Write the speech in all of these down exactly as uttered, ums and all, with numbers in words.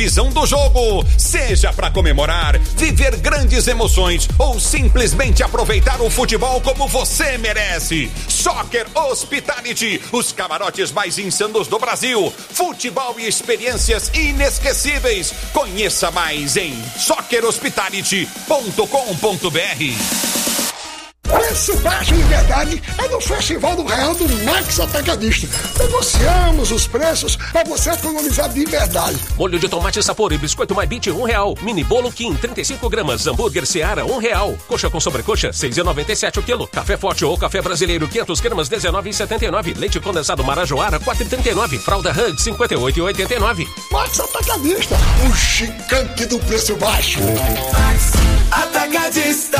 visão do jogo. Seja para comemorar, viver grandes emoções ou simplesmente aproveitar o futebol como você merece. Soccer Hospitality, os camarotes mais insanos do Brasil. Futebol e experiências inesquecíveis. Conheça mais em soccer hospitality ponto com ponto b r. Preço baixo de verdade é no Festival do Real do Max Atacadista. Negociamos os preços para você economizar de verdade. Molho de tomate Sapor e biscoito MyBit, um real. Mini bolo Kim, trinta e cinco gramas. Hambúrguer Seara, um real. Coxa com sobrecoxa, seis e noventa e sete o quilo. Café Forte ou Café Brasileiro, quinhentas gramas, dezenove e setenta e nove. Leite condensado Marajoara, quatro e trinta e nove. Fralda Hug, cinquenta e oito e oitenta e nove. Max Atacadista, o gigante do preço baixo. Max Atacadista.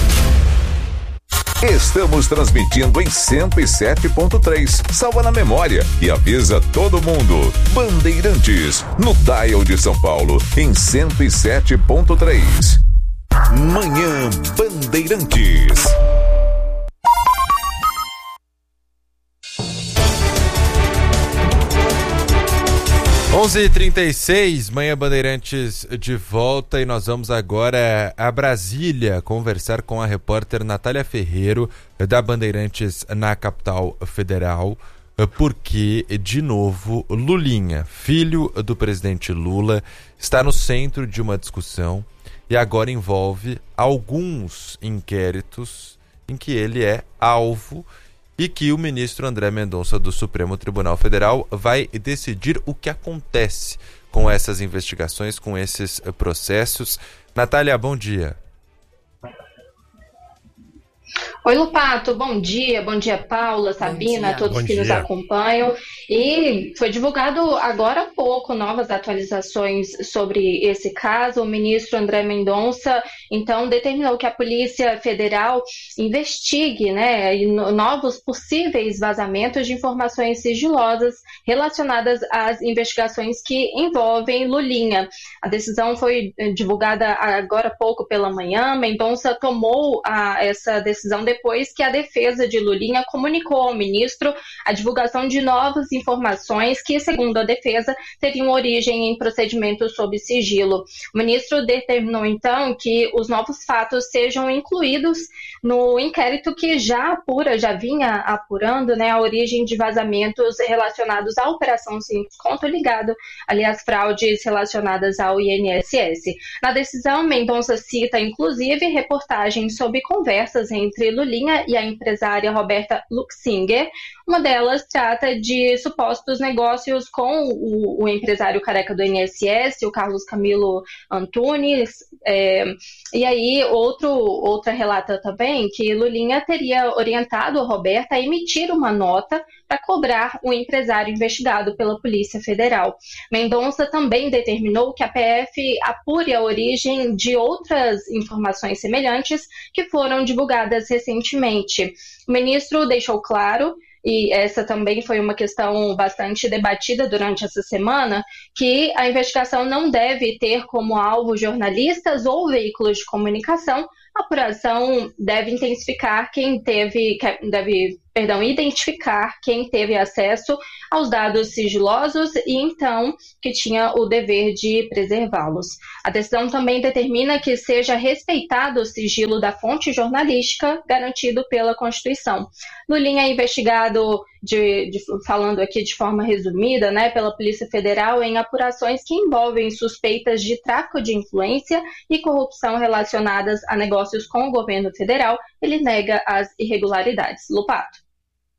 Estamos transmitindo em cento e sete ponto três. Salva na memória e avisa todo mundo. Bandeirantes, no dial de São Paulo, em cento e sete ponto três. Manhã Bandeirantes. onze e trinta e seis, Manhã Bandeirantes de volta, e nós vamos agora a Brasília conversar com a repórter Natália Ferreiro, da Bandeirantes na capital federal, porque, de novo, Lulinha, filho do presidente Lula, está no centro de uma discussão e agora envolve alguns inquéritos em que ele é alvo e que o ministro André Mendonça do Supremo Tribunal Federal vai decidir o que acontece com essas investigações, com esses processos. Natália, bom dia. Oi, Lupato, bom dia, bom dia, Paula, Sabina, todos que nos acompanham. E foi divulgado agora há pouco novas atualizações sobre esse caso. O ministro André Mendonça, então, determinou que a Polícia Federal investigue, né, novos possíveis vazamentos de informações sigilosas relacionadas às investigações que envolvem Lulinha. A decisão foi divulgada agora há pouco pela manhã. Mendonça tomou a, essa decisão depois que a defesa de Lulinha comunicou ao ministro a divulgação de novas informações que, segundo a defesa, teriam origem em procedimentos sob sigilo. O ministro determinou, então, que os novos fatos sejam incluídos no inquérito que já apura, já vinha apurando, né, a origem de vazamentos relacionados à Operação Simples Conto, ligado ali às fraudes relacionadas ao I N S S. Na decisão, Mendonça cita, inclusive, reportagens sobre conversas entre Lulinha e a empresária Roberta Luxinger. Uma delas trata de supostos negócios com o, o empresário careca do I N S S, o Carlos Camilo Antunes. É, e aí, outro, outra relata também que Lulinha teria orientado a Roberta a emitir uma nota para cobrar o empresário investigado pela Polícia Federal. Mendonça também determinou que a P F apure a origem de outras informações semelhantes que foram divulgadas recentemente. O ministro deixou claro, e essa também foi uma questão bastante debatida durante essa semana, que a investigação não deve ter como alvo jornalistas ou veículos de comunicação. A apuração deve intensificar quem teve, deve, perdão, identificar quem teve acesso aos dados sigilosos e, então, que tinha o dever de preservá-los. A decisão também determina que seja respeitado o sigilo da fonte jornalística garantido pela Constituição. Lulinha é investigado, de, de, falando aqui de forma resumida, né, pela Polícia Federal em apurações que envolvem suspeitas de tráfico de influência e corrupção relacionadas a negócios com o governo federal. Ele nega as irregularidades. Lupato.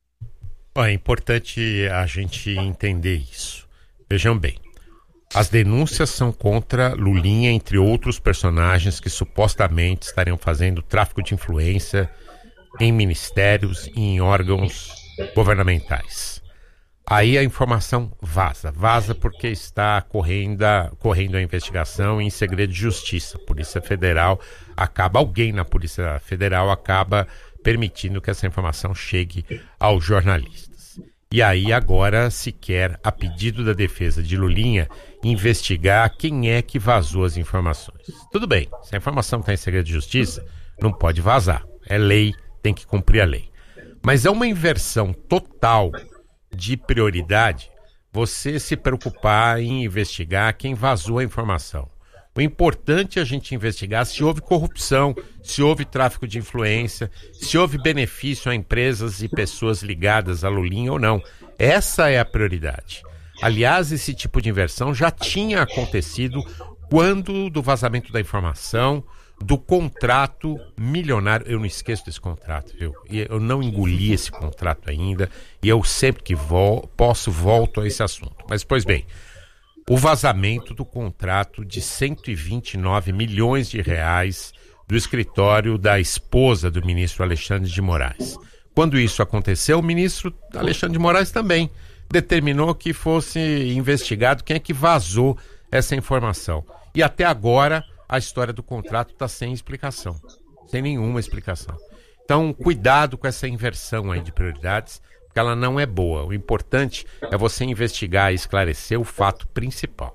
É importante a gente entender isso. Vejam bem, as denúncias são contra Lulinha, entre outros personagens que supostamente estariam fazendo tráfico de influência em ministérios e em órgãos governamentais. Aí a informação vaza. Vaza porque está correndo a, correndo a investigação em segredo de justiça. A Polícia Federal acaba, alguém na Polícia Federal acaba permitindo que essa informação chegue aos jornalistas. E aí agora se quer, a pedido da defesa de Lulinha, investigar quem é que vazou as informações. Tudo bem, se a informação está em segredo de justiça, não pode vazar. É lei, tem que cumprir a lei. Mas é uma inversão total de prioridade você se preocupar em investigar quem vazou a informação. O importante é a gente investigar se houve corrupção, se houve tráfico de influência, se houve benefício a empresas e pessoas ligadas a Lulinha ou não. Essa é a prioridade. Aliás, esse tipo de inversão já tinha acontecido quando do vazamento da informação, do contrato milionário. Eu não esqueço desse contrato, viu? E eu não engoli esse contrato ainda, e eu sempre que vol- posso volto a esse assunto. Mas, pois bem, o vazamento do contrato de cento e vinte e nove milhões de reais do escritório da esposa do ministro Alexandre de Moraes. Quando isso aconteceu, o ministro Alexandre de Moraes também determinou que fosse investigado quem é que vazou essa informação. E até agora a história do contrato está sem explicação, sem nenhuma explicação. Então, cuidado com essa inversão aí de prioridades, porque ela não é boa. O importante é você investigar e esclarecer o fato principal.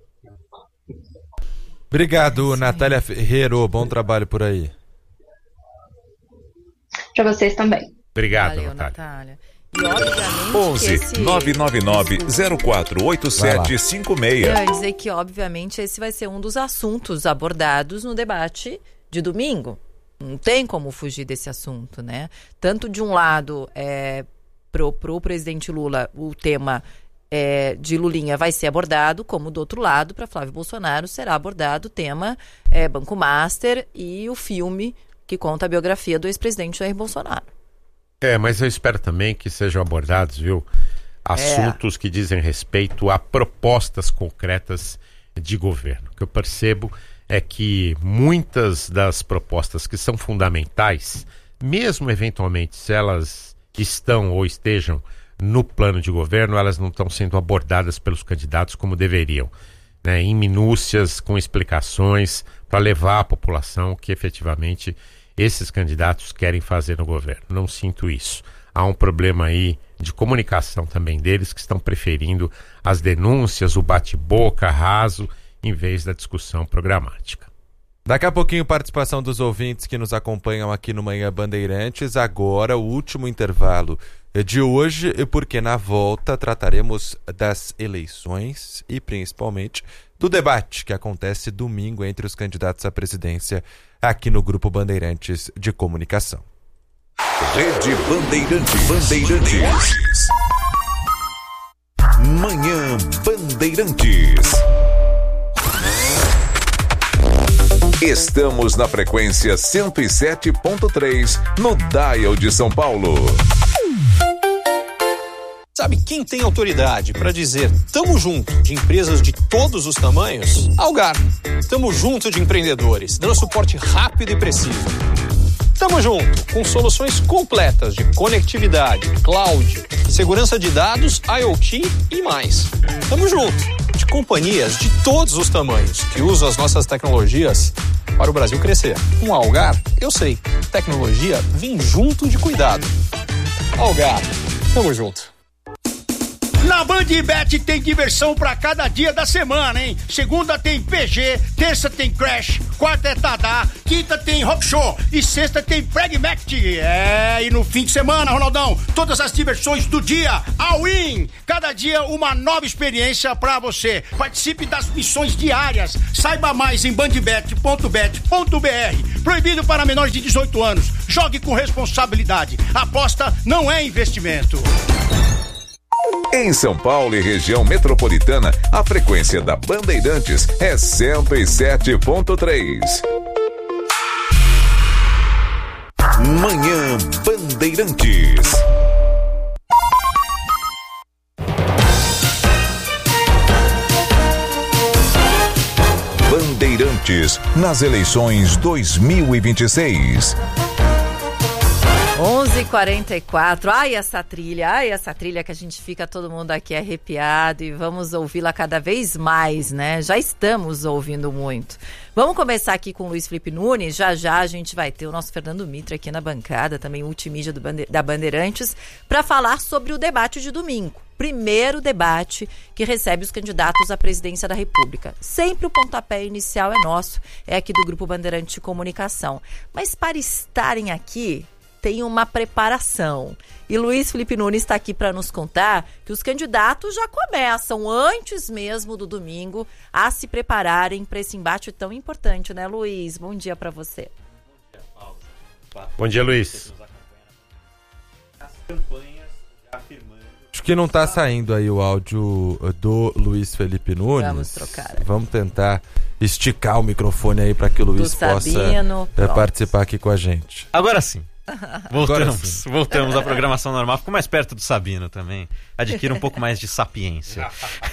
Obrigado, Natália Ferreiro. Bom trabalho por aí. Para vocês também. Obrigado, Valeu, Natália. Natália. E obviamente onze esse... nove nove nove zero quatro oito sete cinco seis. Eu ia dizer que, obviamente, esse vai ser um dos assuntos abordados no debate de domingo. Não tem como fugir desse assunto, né? Tanto de um lado, é, pro, pro presidente Lula, o tema é, de Lulinha vai ser abordado, como do outro lado, para Flávio Bolsonaro, será abordado o tema é, Banco Master e o filme que conta a biografia do ex-presidente Jair Bolsonaro. É, mas eu espero também que sejam abordados, viu, assuntos é. que dizem respeito a propostas concretas de governo. O que eu percebo é que muitas das propostas que são fundamentais, mesmo eventualmente se elas estão ou estejam no plano de governo, elas não estão sendo abordadas pelos candidatos como deveriam, né, em minúcias, com explicações, para levar à população o que efetivamente esses candidatos querem fazer no governo. Não sinto isso. Há um problema aí de comunicação também deles, que estão preferindo as denúncias, o bate-boca raso, em vez da discussão programática. Daqui a pouquinho, participação dos ouvintes que nos acompanham aqui no Manhã Bandeirantes. Agora, o último intervalo de hoje, porque na volta trataremos das eleições e principalmente do debate que acontece domingo entre os candidatos à presidência aqui no Grupo Bandeirantes de Comunicação. Rede Bandeirantes. Bandeirantes. Manhã Bandeirantes. Estamos na frequência cento e sete ponto três, no Dial de São Paulo. Sabe quem tem autoridade para dizer tamo junto de empresas de todos os tamanhos? Algar. Tamo junto de empreendedores, dando suporte rápido e preciso. Tamo junto com soluções completas de conectividade, cloud, segurança de dados, IoT e mais. Tamo junto de companhias de todos os tamanhos que usam as nossas tecnologias para o Brasil crescer. Com a Algar, eu sei, tecnologia vem junto de cuidado. Algar, tamo junto. Na Bandbet tem diversão pra cada dia da semana, hein? Segunda tem P G, terça tem Crash, quarta é Tadá, quinta tem Rock Show e sexta tem Pragmatic. É, e no fim de semana, Ronaldão, todas as diversões do dia, all in! Cada dia uma nova experiência pra você. Participe das missões diárias. Saiba mais em bandbet ponto bet ponto b r. Proibido para menores de dezoito anos. Jogue com responsabilidade. Aposta não é investimento. Em São Paulo e região metropolitana, a frequência da Bandeirantes é cento e sete ponto três. Manhã Bandeirantes. Bandeirantes nas eleições dois mil e vinte e seis. onze e quarenta e quatro, ai essa trilha, ai essa trilha que a gente fica todo mundo aqui arrepiado e vamos ouvi-la cada vez mais, né? Já estamos ouvindo muito. Vamos começar aqui com o Luiz Felipe Nunes, já já a gente vai ter o nosso Fernando Mitra aqui na bancada, também multimídia do Bande- da Bandeirantes, para falar sobre o debate de domingo. Primeiro debate que recebe os candidatos à presidência da República. Sempre o pontapé inicial é nosso, é aqui do Grupo Bandeirante de Comunicação. Mas para estarem aqui, tem uma preparação. E Luiz Felipe Nunes está aqui para nos contar que os candidatos já começam, antes mesmo do domingo, a se prepararem para esse embate tão importante, né, Luiz? Bom dia para você. Bom dia, Paulo. Bom dia, Luiz. As campanhas já afirmando... Acho que não está saindo aí o áudio do Luiz Felipe Nunes. Vamos trocar. Vamos tentar esticar o microfone aí para que o Luiz possa Sabino, participar aqui com a gente. Agora sim. Voltamos, Agora sim. voltamos à programação normal. Ficou mais perto do Sabino também. Adquira um pouco mais de sapiência.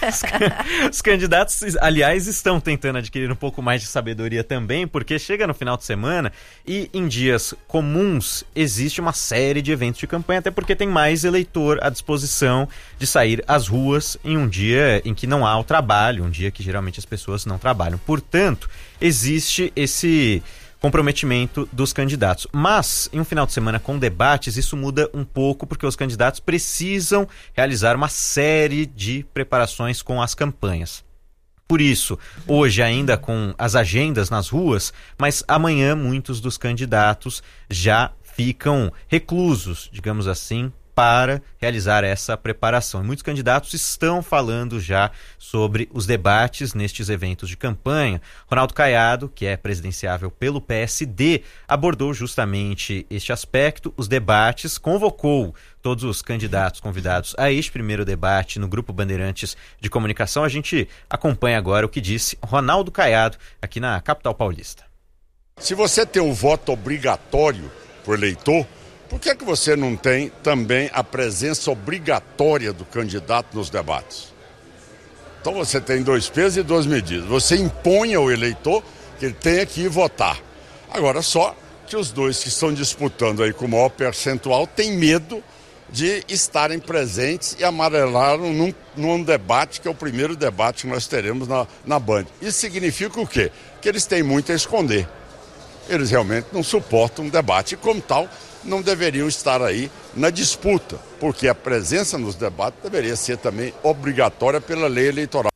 Os, os candidatos, aliás, estão tentando adquirir um pouco mais de sabedoria também, porque chega no final de semana e em dias comuns existe uma série de eventos de campanha, até porque tem mais eleitor à disposição de sair às ruas em um dia em que não há o trabalho, um dia que geralmente as pessoas não trabalham. Portanto, existe esse comprometimento dos candidatos. Mas, em um final de semana com debates, isso muda um pouco, porque os candidatos precisam realizar uma série de preparações com as campanhas. Por isso, hoje ainda com as agendas nas ruas, mas amanhã muitos dos candidatos já ficam reclusos, digamos assim, para realizar essa preparação. E muitos candidatos estão falando já sobre os debates nestes eventos de campanha. Ronaldo Caiado, que é presidenciável pelo P S D, abordou justamente este aspecto, os debates, convocou todos os candidatos convidados a este primeiro debate no Grupo Bandeirantes de Comunicação. A gente acompanha agora o que disse Ronaldo Caiado aqui na capital paulista. Se você tem um voto obrigatório por eleitor, por que é que você não tem também a presença obrigatória do candidato nos debates? Então você tem dois pesos e duas medidas. Você impõe ao eleitor que ele tenha que ir votar. Agora, só que os dois que estão disputando aí com o maior percentual têm medo de estarem presentes e amarelaram num, num debate que é o primeiro debate que nós teremos na, na Band. Isso significa o quê? Que eles têm muito a esconder. Eles realmente não suportam um debate e, como tal, não deveriam estar aí na disputa, porque a presença nos debates deveria ser também obrigatória pela lei eleitoral.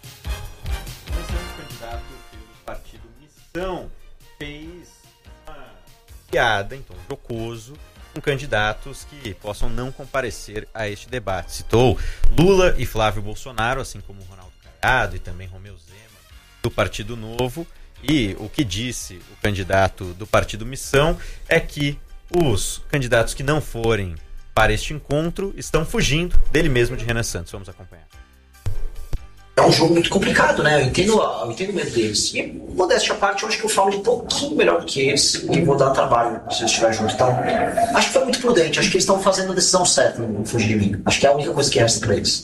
O candidato pelo partido Missão fez uma piada, então, jocoso, com candidatos que possam não comparecer a este debate. Citou Lula e Flávio Bolsonaro, assim como Ronaldo Caiado e também Romeu Zema, do Partido Novo. E o que disse o candidato do Partido Missão é que os candidatos que não forem para este encontro estão fugindo dele mesmo, de Renan Santos. Vamos acompanhar. É um jogo muito complicado, né? Eu entendo, eu entendo o medo deles. E, modéstia à parte, eu acho que eu falo um pouquinho melhor do que eles e vou dar trabalho se eu estiver junto. Então, acho que foi muito prudente. Acho que eles estão fazendo a decisão certa no fugir de mim. Acho que é a única coisa que resta para eles.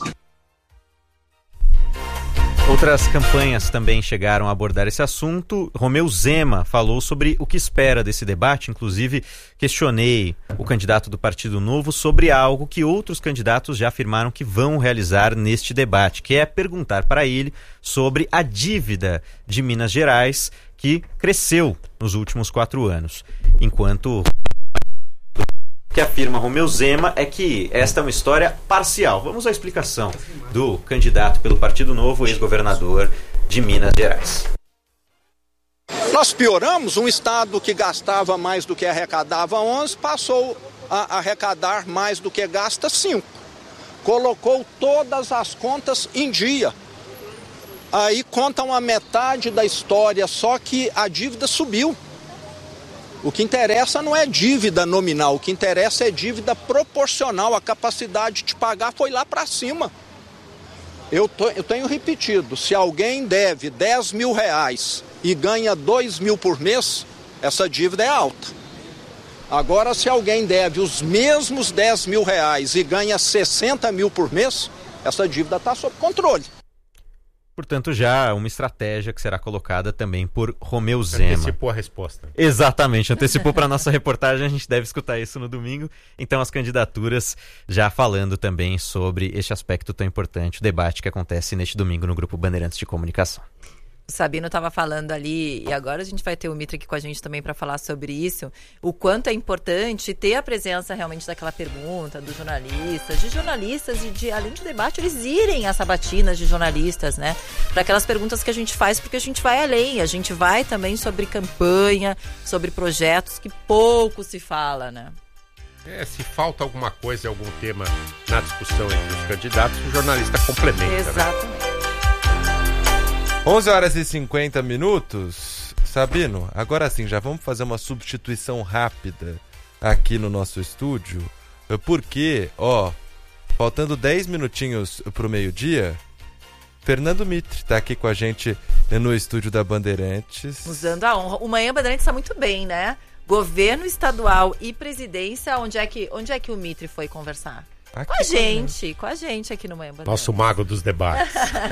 Outras campanhas também chegaram a abordar esse assunto. Romeu Zema falou sobre o que espera desse debate. Inclusive, questionei o candidato do Partido Novo sobre algo que outros candidatos já afirmaram que vão realizar neste debate, que é perguntar para ele sobre a dívida de Minas Gerais, que cresceu nos últimos quatro anos. Enquanto o que afirma Romeu Zema é que esta é uma história parcial. Vamos à explicação do candidato pelo Partido Novo, ex-governador de Minas Gerais. Nós pioramos, um estado que gastava mais do que arrecadava onze, passou a arrecadar mais do que gasta cinco. Colocou todas as contas em dia. Aí contam a metade da história, só que a dívida subiu. O que interessa não é dívida nominal, o que interessa é dívida proporcional. A capacidade de pagar foi lá para cima. Eu, tô, eu tenho repetido, se alguém deve dez mil reais e ganha dois mil por mês, essa dívida é alta. Agora, se alguém deve os mesmos dez mil reais e ganha sessenta mil por mês, essa dívida está sob controle. Portanto, já uma estratégia que será colocada também por Romeu Zema. Antecipou a resposta. Exatamente, antecipou para a nossa reportagem, a gente deve escutar isso no domingo. Então, as candidaturas já falando também sobre este aspecto tão importante, o debate que acontece neste domingo no Grupo Bandeirantes de Comunicação. O Sabino estava falando ali, e agora a gente vai ter o Mitra aqui com a gente também para falar sobre isso, o quanto é importante ter a presença realmente daquela pergunta dos jornalistas, de jornalistas e de, além de debate, eles irem às sabatinas de jornalistas, né? Para aquelas perguntas que a gente faz, porque a gente vai além, a gente vai também sobre campanha, sobre projetos que pouco se fala, né? É, se falta alguma coisa, algum tema na discussão entre os candidatos, o jornalista complementa. Exatamente. Né? onze horas e cinquenta minutos. Sabino, agora sim, já vamos fazer uma substituição rápida aqui no nosso estúdio, porque, ó, faltando dez minutinhos pro meio-dia, Fernando Mitre tá aqui com a gente no estúdio da Bandeirantes. Usando a honra. O Manhã Bandeirantes está muito bem, né? Governo estadual e presidência, onde é que, onde é que o Mitre foi conversar? Aqui com a gente, com a gente aqui no Manhã Bandeirantes. Nosso mago dos debates.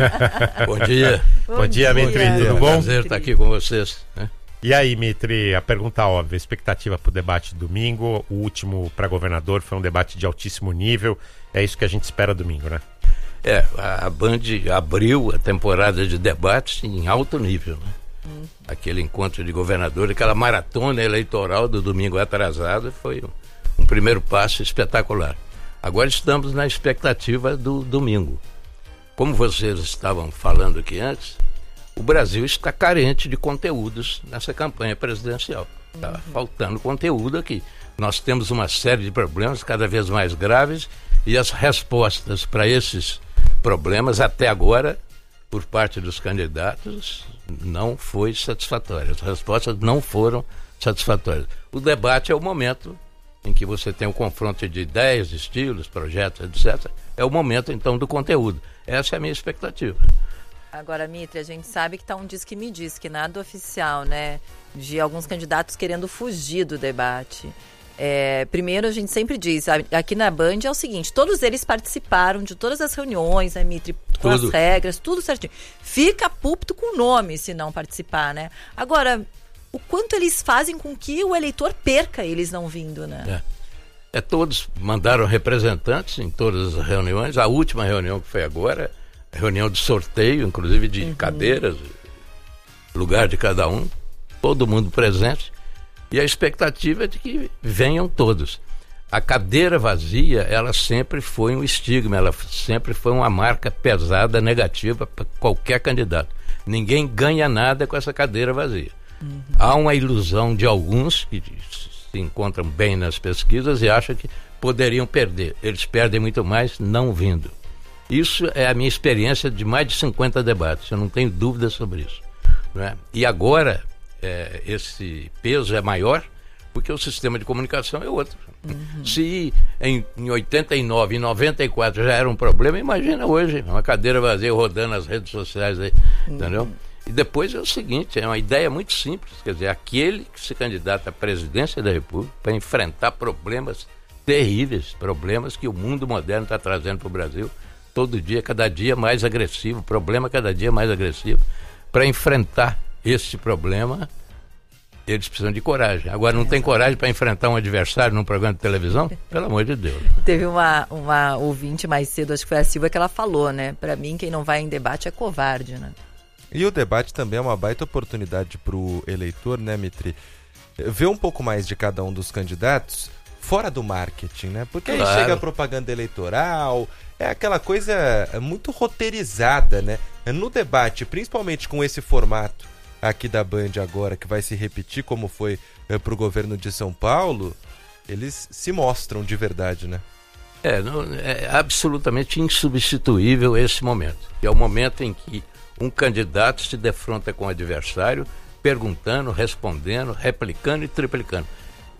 Bom dia. Bom, bom dia, dia, Mitre, tudo bom? Prazer estar aqui com vocês. Né? E aí, Mitre, a pergunta óbvia, expectativa para o debate domingo, o último para governador foi um debate de altíssimo nível, é isso que a gente espera domingo, né? É, a Band abriu a temporada de debates em alto nível, né? Hum. Aquele encontro de governador, aquela maratona eleitoral do domingo atrasado foi um, um primeiro passo espetacular. Agora estamos na expectativa do domingo. Como vocês estavam falando aqui antes, o Brasil está carente de conteúdos nessa campanha presidencial. Está uhum. faltando conteúdo aqui. Nós temos uma série de problemas cada vez mais graves e as respostas para esses problemas até agora, por parte dos candidatos, não foi satisfatória. As respostas não foram satisfatórias. O debate é o momento em que você tem o confronto de ideias, estilos, projetos, etcétera. É o momento, então, do conteúdo. Essa é a minha expectativa. Agora, Mitre, a gente sabe que está um diz que me diz, que nada oficial, né? De alguns candidatos querendo fugir do debate. É, primeiro, a gente sempre diz, aqui na Band é o seguinte, todos eles participaram de todas as reuniões, né, Mitre? Com tudo. As regras, tudo certinho. Fica púlpito com o nome se não participar, né? Agora, o quanto eles fazem com que o eleitor perca eles não vindo, né? É, é todos mandaram representantes em todas as reuniões. A última reunião que foi agora, reunião de sorteio, inclusive de uhum. cadeiras, lugar de cada um, todo mundo presente. E a expectativa é de que venham todos. A cadeira vazia, ela sempre foi um estigma, ela sempre foi uma marca pesada, negativa para qualquer candidato. Ninguém ganha nada com essa cadeira vazia. Uhum. Há uma ilusão de alguns que se encontram bem nas pesquisas e acham que poderiam perder. Eles perdem muito mais não vindo. Isso é a minha experiência de mais de cinquenta debates, eu não tenho dúvida sobre isso. Não é? E agora... É, esse peso é maior porque o sistema de comunicação é outro. Uhum. Se em, em oitenta e nove, em noventa e quatro já era um problema, imagina hoje, uma cadeira vazia rodando nas redes sociais aí, uhum. entendeu? E depois é o seguinte, é uma ideia muito simples, quer dizer, aquele que se candidata à presidência da República para enfrentar problemas terríveis, problemas que o mundo moderno está trazendo para o Brasil, todo dia, cada dia mais agressivo, problema cada dia mais agressivo, para enfrentar esse problema, eles precisam de coragem. Agora, não tem coragem para enfrentar um adversário num programa de televisão? Pelo amor de Deus. Teve uma, uma ouvinte mais cedo, acho que foi a Silva, que ela falou, né? Para mim, quem não vai em debate é covarde, né? E o debate também é uma baita oportunidade para o eleitor, né, Mitre? Ver um pouco mais de cada um dos candidatos fora do marketing, né? Porque claro. Aí chega a propaganda eleitoral, é aquela coisa muito roteirizada, né? No debate, principalmente com esse formato aqui da Band agora, que vai se repetir como foi é, para o governo de São Paulo, eles se mostram de verdade, né? É, não, é absolutamente insubstituível esse momento, que é o momento em que um candidato se defronta com o adversário, perguntando, respondendo, replicando e triplicando.